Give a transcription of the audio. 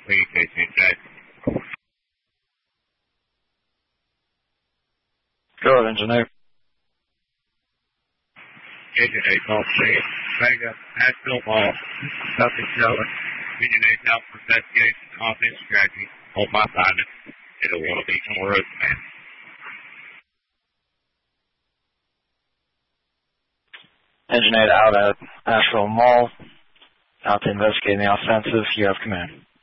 Communication check. Go ahead, engineer. Agent 8 Mall Street, Vega, Asheville Mall, Southeast Charlotte. Union 8 South for investigation, offense strategy. Hold my assignment. It'll want to be more road man. Engineer out at Asheville Mall. Out to investigate the offensive. You have command.